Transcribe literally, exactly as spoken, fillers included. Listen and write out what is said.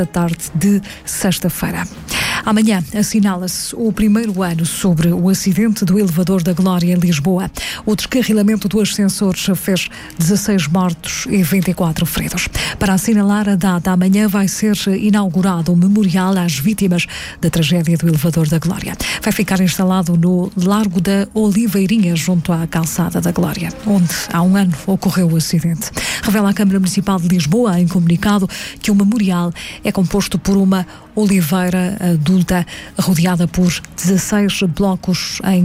da tarde de sexta-feira. Amanhã assinala-se o primeiro ano sobre o acidente do elevador da Glória em Lisboa. O descarrilamento do ascensor fez dezasseis mortos e vinte e quatro feridos. Para assinalar a data, amanhã vai ser inaugurado um memorial às vítimas da tragédia do elevador da Glória. Vai ficar instalado no Largo da Oliveirinha, junto à Calçada da Glória, onde há um ano ocorreu o acidente. Revela a Câmara Municipal de Lisboa, em comunicado, que o memorial é composto por uma oliveira adulta rodeada por dezasseis blocos em